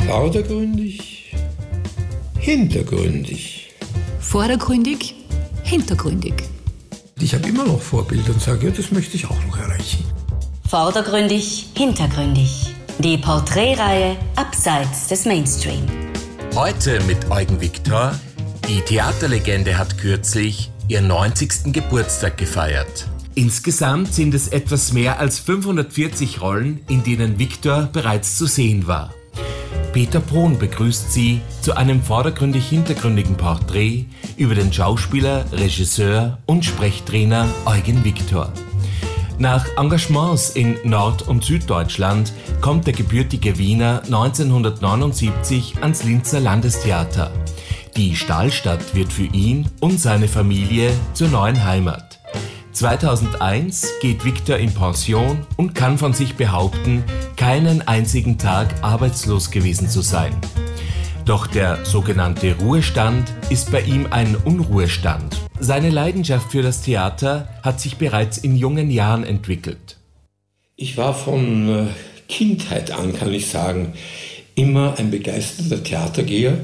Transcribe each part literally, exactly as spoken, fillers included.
Vordergründig, hintergründig. Vordergründig, hintergründig. Ich habe immer noch Vorbilder und sage, ja, das möchte ich auch noch erreichen. Vordergründig, hintergründig. Die Porträtreihe Abseits des Mainstream. Heute mit Eugen Viktor. Die Theaterlegende hat kürzlich ihren neunzigsten Geburtstag gefeiert. Insgesamt sind es etwas mehr als fünfhundertvierzig Rollen, in denen Viktor bereits zu sehen war. Peter Pohn begrüßt Sie zu einem vordergründig-hintergründigen Porträt über den Schauspieler, Regisseur und Sprechtrainer Eugen Viktor. Nach Engagements in Nord- und Süddeutschland kommt der gebürtige Wiener neunzehnhundertneunundsiebzig ans Linzer Landestheater. Die Stahlstadt wird für ihn und seine Familie zur neuen Heimat. zweitausendeins geht Viktor in Pension und kann von sich behaupten, keinen einzigen Tag arbeitslos gewesen zu sein. Doch der sogenannte Ruhestand ist bei ihm ein Unruhestand. Seine Leidenschaft für das Theater hat sich bereits in jungen Jahren entwickelt. Ich war von Kindheit an, kann ich sagen, immer ein begeisterter Theatergeher.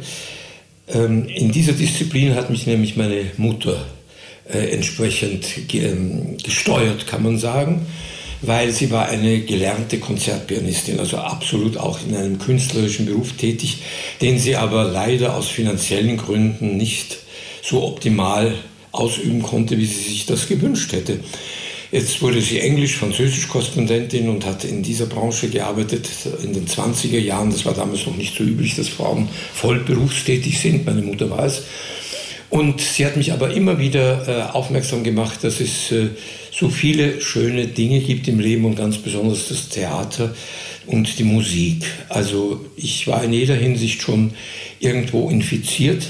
In dieser Disziplin hat mich nämlich meine Mutter Äh, entsprechend ge- gesteuert, kann man sagen, weil sie war eine gelernte Konzertpianistin, also absolut auch in einem künstlerischen Beruf tätig, den sie aber leider aus finanziellen Gründen nicht so optimal ausüben konnte, wie sie sich das gewünscht hätte. Jetzt wurde sie Englisch-Französisch-Korrespondentin und hat in dieser Branche gearbeitet in den zwanziger Jahren. Das war damals noch nicht so üblich, dass Frauen voll berufstätig sind. Meine Mutter war es. Und sie hat mich aber immer wieder äh, aufmerksam gemacht, dass es äh, so viele schöne Dinge gibt im Leben und ganz besonders das Theater und die Musik. Also ich war in jeder Hinsicht schon irgendwo infiziert,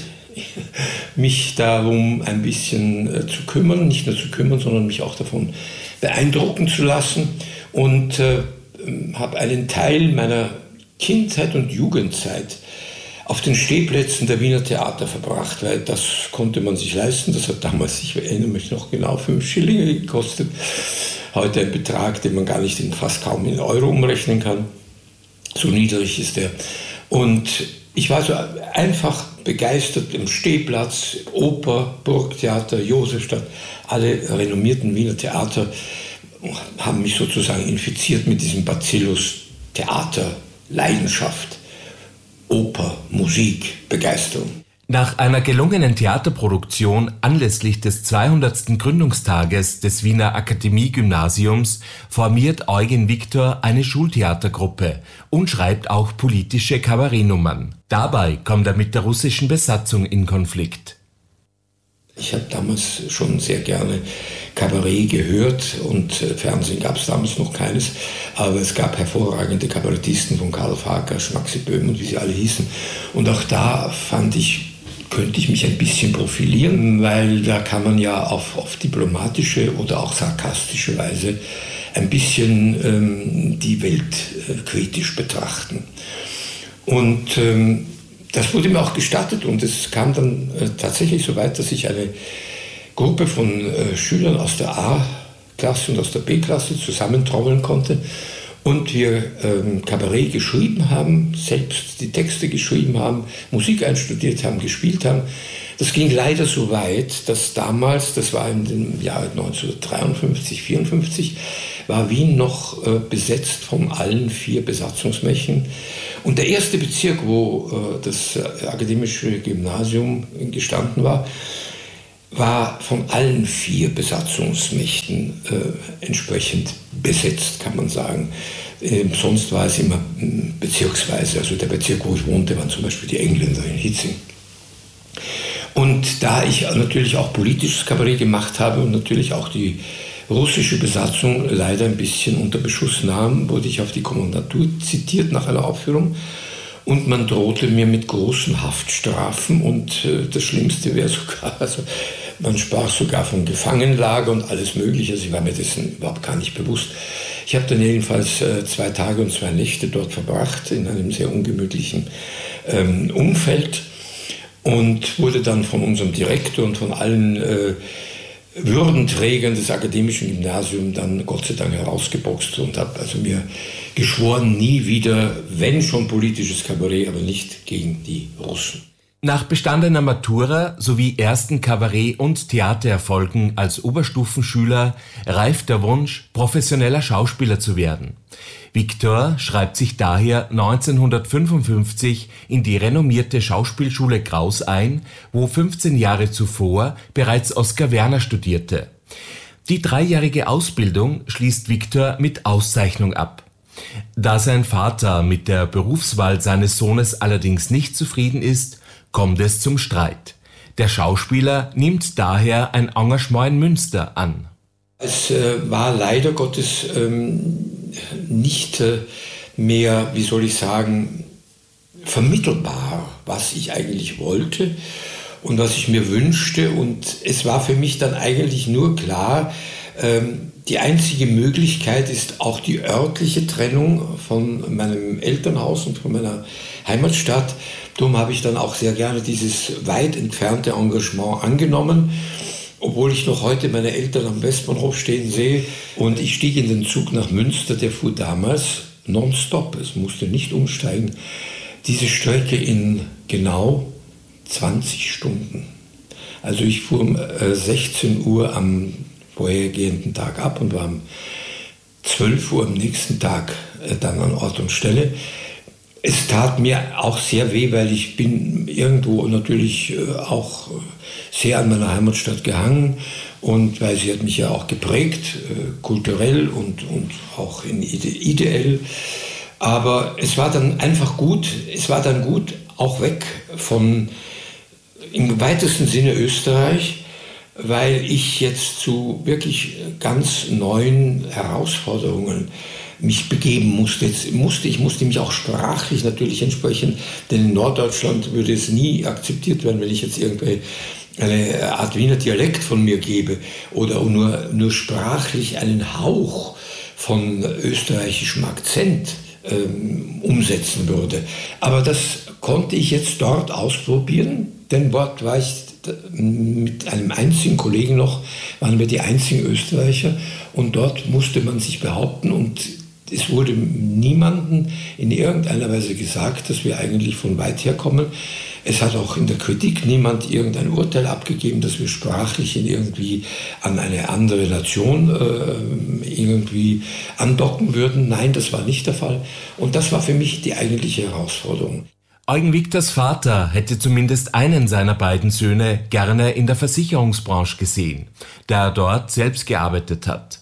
mich darum ein bisschen äh, zu kümmern, nicht nur zu kümmern, sondern mich auch davon beeindrucken zu lassen und äh, habe einen Teil meiner Kindheit und Jugendzeit auf den Stehplätzen der Wiener Theater verbracht, weil das konnte man sich leisten. Das hat damals, ich erinnere mich noch genau, fünf Schillinge gekostet. Heute ein Betrag, den man gar nicht in, fast kaum in Euro umrechnen kann. So niedrig ist der. Und ich war so einfach begeistert im Stehplatz, Oper, Burgtheater, Josefstadt, alle renommierten Wiener Theater haben mich sozusagen infiziert mit diesem Bacillus Theater, Leidenschaft. Oper, Musik, Begeisterung. Nach einer gelungenen Theaterproduktion anlässlich des zweihundertsten Gründungstages des Wiener Akademie-Gymnasiums formiert Eugen Viktor eine Schultheatergruppe und schreibt auch politische Kabarettnummern. Dabei kommt er mit der russischen Besatzung in Konflikt. Ich habe damals schon sehr gerne Kabarett gehört und Fernsehen gab es damals noch keines, aber es gab hervorragende Kabarettisten von Karl Farkas, Maxi Böhm und wie sie alle hießen. Und auch da fand ich, könnte ich mich ein bisschen profilieren, weil da kann man ja auf, auf diplomatische oder auch sarkastische Weise ein bisschen ähm, die Welt äh, kritisch betrachten. Und ähm, das wurde mir auch gestattet und es kam dann äh, tatsächlich so weit, dass ich eine Gruppe von äh, Schülern aus der A-Klasse und aus der B-Klasse zusammentrommeln konnte und wir ähm, Kabarett geschrieben haben, selbst die Texte geschrieben haben, Musik einstudiert haben, gespielt haben. Das ging leider so weit, dass damals, das war in dem Jahr neunzehnhundertdreiundfünfzig, vierundfünfzig, war Wien noch äh, besetzt von allen vier Besatzungsmächten. Und der erste Bezirk, wo äh, das äh, akademische Gymnasium gestanden war, war von allen vier Besatzungsmächten äh, entsprechend besetzt, kann man sagen. Äh, sonst war es immer äh, bezirksweise. Also der Bezirk, wo ich wohnte, waren zum Beispiel die Engländer in Hitzing. Und da ich natürlich auch politisches Kabarett gemacht habe und natürlich auch die russische Besatzung leider ein bisschen unter Beschuss nahm, wurde ich auf die Kommandantur zitiert nach einer Aufführung und man drohte mir mit großen Haftstrafen und äh, das Schlimmste wäre sogar, also man sprach sogar von Gefangenenlager und alles Mögliche, also ich war mir dessen überhaupt gar nicht bewusst. Ich habe dann jedenfalls äh, zwei Tage und zwei Nächte dort verbracht in einem sehr ungemütlichen ähm, Umfeld und wurde dann von unserem Direktor und von allen äh, Würdenträgern des akademischen Gymnasiums dann Gott sei Dank herausgeboxt und habe also mir geschworen, nie wieder, wenn schon politisches Kabarett, aber nicht gegen die Russen. Nach bestandener Matura sowie ersten Kabarett- und Theatererfolgen als Oberstufenschüler reift der Wunsch, professioneller Schauspieler zu werden. Viktor schreibt sich daher neunzehnhundertfünfundfünfzig in die renommierte Schauspielschule Kraus ein, wo fünfzehn Jahre zuvor bereits Oskar Werner studierte. Die dreijährige Ausbildung schließt Viktor mit Auszeichnung ab. Da sein Vater mit der Berufswahl seines Sohnes allerdings nicht zufrieden ist, kommt es zum Streit. Der Schauspieler nimmt daher ein Engagement in Münster an. Es äh, war leider Gottes ähm, nicht äh, mehr, wie soll ich sagen, vermittelbar, was ich eigentlich wollte und was ich mir wünschte. Und es war für mich dann eigentlich nur klar, ähm, die einzige Möglichkeit ist auch die örtliche Trennung von meinem Elternhaus und von meiner Heimatstadt. Darum habe ich dann auch sehr gerne dieses weit entfernte Engagement angenommen, obwohl ich noch heute meine Eltern am Westbahnhof stehen sehe. Und ich stieg in den Zug nach Münster, der fuhr damals nonstop, es musste nicht umsteigen, diese Strecke in genau zwanzig Stunden. Also ich fuhr um sechzehn Uhr am vorhergehenden Tag ab und war um zwölf Uhr am nächsten Tag dann an Ort und Stelle. Es tat mir auch sehr weh, weil ich bin irgendwo natürlich auch sehr an meiner Heimatstadt gehangen und weil sie hat mich ja auch geprägt, kulturell und, und auch in ide- ideell. Aber es war dann einfach gut, es war dann gut, auch weg von im weitesten Sinne Österreich, weil ich jetzt zu wirklich ganz neuen Herausforderungen mich begeben musste. Jetzt musste. Ich musste mich auch sprachlich natürlich entsprechen, denn in Norddeutschland würde es nie akzeptiert werden, wenn ich jetzt irgendwie eine Art Wiener Dialekt von mir gebe oder nur, nur sprachlich einen Hauch von österreichischem Akzent ähm, umsetzen würde. Aber das konnte ich jetzt dort ausprobieren, denn dort war ich mit einem einzigen Kollegen noch, waren wir die einzigen Österreicher und dort musste man sich behaupten und es wurde niemandem in irgendeiner Weise gesagt, dass wir eigentlich von weit her kommen. Es hat auch in der Kritik niemand irgendein Urteil abgegeben, dass wir sprachlich irgendwie an eine andere Nation äh, irgendwie andocken würden. Nein, das war nicht der Fall. Und das war für mich die eigentliche Herausforderung. Eugen Viktors Vater hätte zumindest einen seiner beiden Söhne gerne in der Versicherungsbranche gesehen, da er dort selbst gearbeitet hat.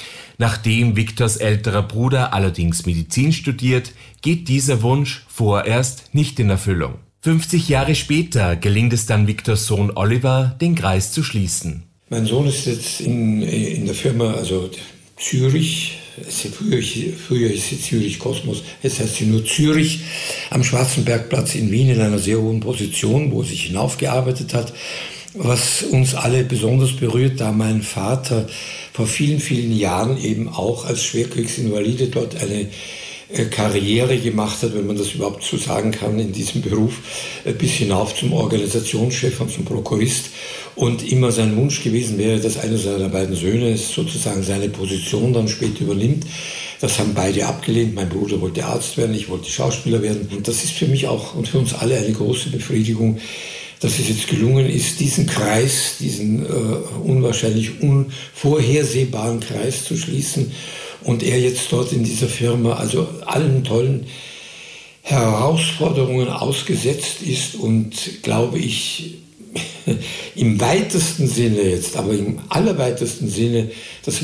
Nachdem Viktors älterer Bruder allerdings Medizin studiert, geht dieser Wunsch vorerst nicht in Erfüllung. fünfzig Jahre später gelingt es dann Viktors Sohn Oliver, den Kreis zu schließen. Mein Sohn ist jetzt in, in der Firma, also Zürich, früher, früher hieß sie Zürich Kosmos, jetzt heißt sie nur Zürich, am Schwarzenbergplatz in Wien in einer sehr hohen Position, wo er sich hinaufgearbeitet hat. Was uns alle besonders berührt, da mein Vater vor vielen, vielen Jahren eben auch als Schwerkriegsinvalide dort eine Karriere gemacht hat, wenn man das überhaupt so sagen kann, in diesem Beruf, bis hinauf zum Organisationschef und zum Prokurist. Und immer sein Wunsch gewesen wäre, dass einer seiner beiden Söhne sozusagen seine Position dann später übernimmt. Das haben beide abgelehnt. Mein Bruder wollte Arzt werden, ich wollte Schauspieler werden. Und das ist für mich auch und für uns alle eine große Befriedigung, dass es jetzt gelungen ist, diesen Kreis, diesen äh, unwahrscheinlich unvorhersehbaren Kreis zu schließen und er jetzt dort in dieser Firma also allen tollen Herausforderungen ausgesetzt ist und, glaube ich, im weitesten Sinne jetzt, aber im allerweitesten Sinne das